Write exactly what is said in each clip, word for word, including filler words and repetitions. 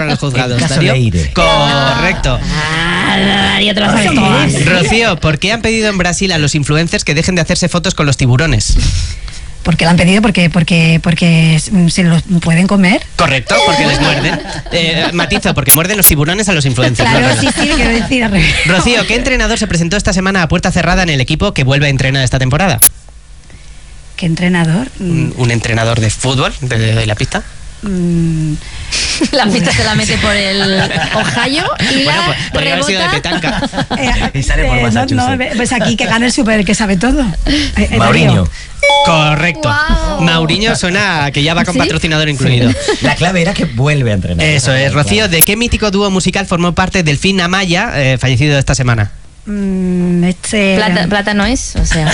en los juzgados. El caso Darío. Leire. Correcto. Ah, Darío, te lo sabes todas. Rocío, ¿por qué han pedido en Brasil a los influencers que dejen de hacerse fotos con los tiburones? ¿Por qué lo han pedido? Porque, porque, porque se los pueden comer. Correcto, porque les muerden. Eh, matizo, porque muerden los tiburones a los influencers. Claro, ¿no? sí, sí, quiero decir al revés. Rocío, ¿qué entrenador se presentó esta semana a puerta cerrada en el equipo que vuelve a entrenar esta temporada? ¿Qué entrenador? ¿Un, un entrenador de fútbol? ¿De, de, de la pista? Mm. La pista se la mete por el Ohio y Bueno, la pues, podría haber sido de rebota. petanca. Eh, Y sale por eh, no, Massachusetts. no, pues aquí que gana el super, el que sabe todo. Eh, eh, Mauriño. Darío. Correcto. Wow. Mauriño suena a que ya va con ¿Sí? patrocinador incluido. La clave era que vuelve a entrenar. Eso es, Rocío. ¿De qué mítico dúo musical formó parte Delfín Amaya, eh, fallecido esta semana? Mm, este. Plata, plata no es, o sea,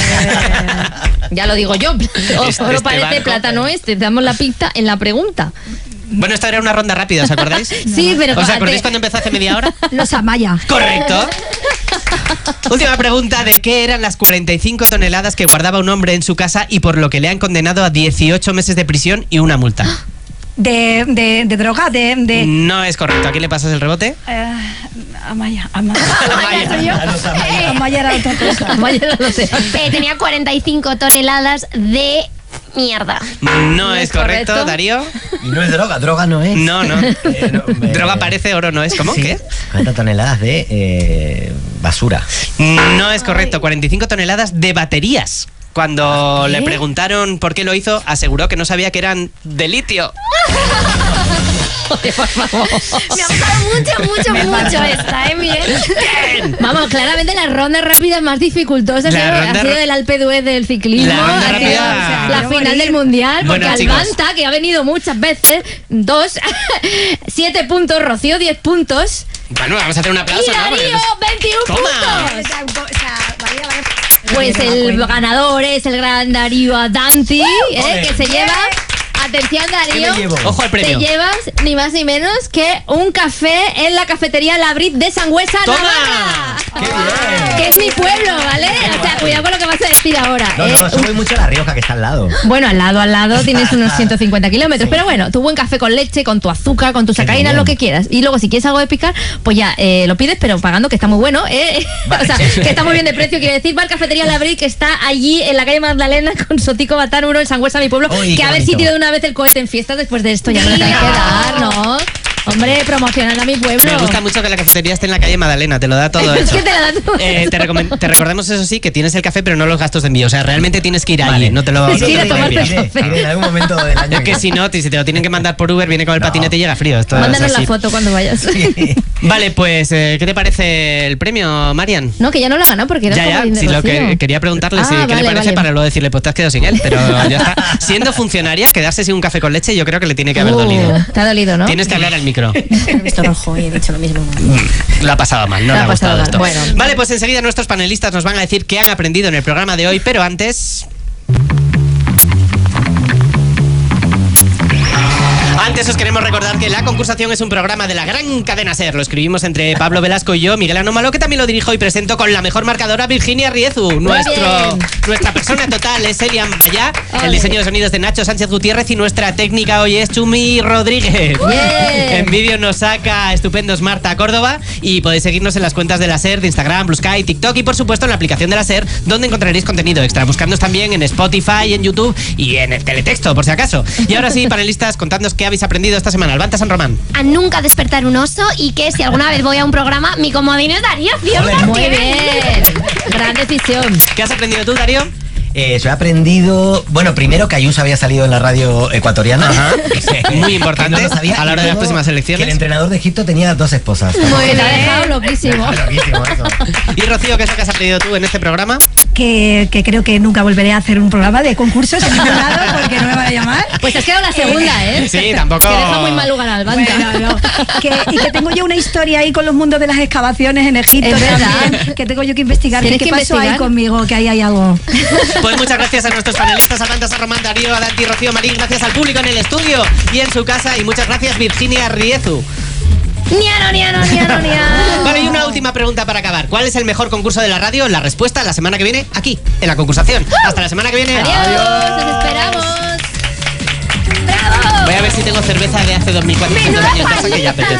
ya lo digo yo. O Este- solo este parece barco. plata no es, te damos la pista en la pregunta. Bueno, esta era una ronda rápida, ¿os acordáis? Sí, pero ¿Os te- acordáis cuando empezó hace media hora? Los Amaya. Correcto. Última pregunta, ¿de qué eran las cuarenta y cinco toneladas que guardaba un hombre en su casa y por lo que le han condenado a dieciocho meses de prisión y una multa? De, de, de droga, de. de No es correcto. ¿A quién le pasas el rebote? eh, Amaya. Amaya. Amaya soy yo. A los Amaya. Amaya era otra cosa. Vaya, no lo sé. Eh, tenía cuarenta y cinco toneladas de mierda. No es es correcto, correcto. Darío. Y no es droga, droga no es. No, no. Eh, no, me- Droga parece, oro no es. ¿Cómo? Sí, ¿Qué? cuarenta toneladas de eh, basura. No es correcto. cuarenta y cinco toneladas de baterías. Cuando le preguntaron por qué lo hizo, aseguró que no sabía que eran de litio. Joder, por favor. Me ha gustado mucho, mucho, mucho esta, ¿eh, Miguel? Vamos, claramente las rondas rápidas más dificultosas La ha sido, ronda ha sido ra- el Alpe d'Huez del ciclismo, La ronda ha sido rápida- la Quiero final morir. del mundial, porque Bueno, chicos. Albanta, que ha venido muchas veces, dos, siete puntos, Rocío, diez puntos, Bueno, vamos a hacer un aplauso, y ¿no? Porque Darío, nos- veintiún Toma. puntos. O sea, María, vaya- Pues No me el acuerdo. ganador es el gran Darío Adanti, ¿eh? Ole. Que se lleva, atención Darío, ¿Qué me llevo? Ojo al te premio. llevas ni más ni menos que un café en la cafetería Labrit de Sangüesa, ¡Toma! Navarra. ¡Qué bien! Que es mi pueblo, ¿vale? O sea, cuidado con lo que vas a decir ahora. No, ¿eh? no, soy mucho a La Rioja, que está al lado. Bueno, al lado, al lado tienes unos ciento cincuenta kilómetros. Sí. Pero bueno, tu buen café con leche, con tu azúcar, con tu sacarina, bien. lo que quieras. Y luego, si quieres algo de picar, pues ya eh, lo pides, pero pagando, que está muy bueno. ¿eh? Vale. O sea, que está muy bien de precio. Quiero decir, va al Cafetería Labrit, que está allí en la calle Magdalena con Sotico Batán, en Sangüesa, mi pueblo. Uy, que qué a ver si bonito. tiro de una vez el cohete en fiesta después de esto. Ya no me tengo que dar, ¿no? Hombre, promocionando a mi pueblo. Me gusta mucho que la cafetería esté en la calle Magdalena, te lo da todo Es hecho. que te la da todo Eh, te, recomen- te recordamos, eso sí, que tienes el café, pero no los gastos de envío. O sea, realmente tienes que ir allí, Vale. no te lo no Sí, te ir a lo tomarte envían. el café. Iré, iré en algún momento del año. Es que si no, si te lo tienen que mandar por Uber, viene con el No. patinete y llega frío. Esto es Mándanos la así. foto cuando vayas. Sí. Vale, pues, eh, ¿qué te parece el premio, Marian? No, que ya no lo ha ganado porque era Ya, ya, comodín de sí, lo que Rocío. quería preguntarle Ah, si, qué vale, le parece vale. para luego decirle, pues te has quedado sin él, pero ya está. Siendo funcionaria, quedarse sin un café con leche, yo creo que le tiene que haber Uh, dolido. Te ha dolido, ¿no? Tienes que hablar al micro. He visto rojo y he dicho lo mismo. Lo ha pasado mal, no Lo le ha ha pasado gustado mal, esto. bueno. Vale, pues enseguida nuestros panelistas nos van a decir qué han aprendido en el programa de hoy, pero antes... Antes os queremos recordar que La Concursación es un programa de la gran cadena SER. Lo escribimos entre Pablo Velasco y yo, Miguel Anómalo, que también lo dirijo y presento con la mejor marcadora, Virginia Riezu. Nuestro, bien. nuestra persona total es Elian Bayá, el Ole. diseño de sonidos de Nacho Sánchez Gutiérrez y nuestra técnica hoy es Chumi Rodríguez. Bien. En vídeo nos saca estupendos Marta Córdoba y podéis seguirnos en las cuentas de la SER, de Instagram, Blue Sky, TikTok y por supuesto en la aplicación de la SER, donde encontraréis contenido extra. Buscadnos también en Spotify, en YouTube y en el teletexto, por si acaso. Y ahora sí, panelistas, contadnos qué habéis aprendido esta semana. Albanta San Román. A nunca despertar un oso y que si alguna vez voy a un programa, mi comodín es Darío cien Muy por ciento. bien. Gran decisión. ¿Qué has aprendido tú, Darío? Eh, yo he aprendido, bueno, primero que Ayuso había salido en la radio ecuatoriana. Ajá. Que Muy importante no lo sabía, a la y hora de las luego próximas elecciones. Que el entrenador de Egipto tenía dos esposas. Muy bien, te ha dejado loquísimo. Loquísimo eso. Y Rocío, ¿qué es lo que has aprendido tú en este programa? Que, que creo que nunca volveré a hacer un programa de concursos en ningún lado porque no me van a llamar. Pues has quedado la segunda, ¿eh? Sí, tampoco... Que deja muy mal lugar al Albanta. Bueno, no. que, y que tengo yo una historia ahí con los mundos de las excavaciones en Egipto. Es verdad. también, que tengo yo que investigar. Tienes ¿Qué que pasó investigar. ahí conmigo? Que ahí hay algo. Pues muchas gracias a nuestros panelistas, Albanta San Román, Darío, Adanti, Rocío Marín. Gracias al público en el estudio y en su casa. Y muchas gracias, Virginia Riezu. Niano, niano, niano, niano. Vale, y una última pregunta para acabar. ¿Cuál es el mejor concurso de la radio? La respuesta la semana que viene, aquí, en La Concursación. Hasta la semana que viene. Adiós, nos esperamos. ¡Bravo! Voy a ver si tengo cerveza de hace dos mil cuatrocientos años en casa, que ya apetece.